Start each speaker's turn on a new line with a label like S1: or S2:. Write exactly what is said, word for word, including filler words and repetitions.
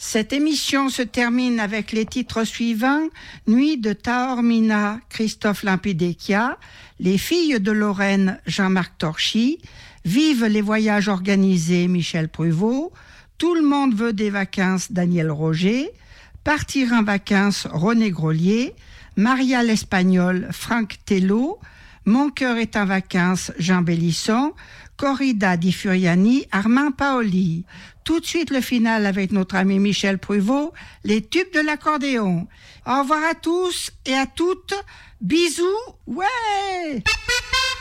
S1: Cette émission se termine avec les titres suivants. Nuit de Taormina, Christophe Lampidecchia, Les filles de Lorraine, Jean-Marc Torchy, Vive les voyages organisés, Michel Pruvot, Tout le monde veut des vacances, Daniel Roger, Partir en vacances, René Grolier, Maria l'Espagnole, Franck Tello, Mon cœur est en vacances, Jean Bélisson, Corrida di Furiani, Armand Paoli. Tout de suite le final avec notre ami Michel Pruvot, les tubes de l'accordéon. Au revoir à tous et à toutes. Bisous. Ouais.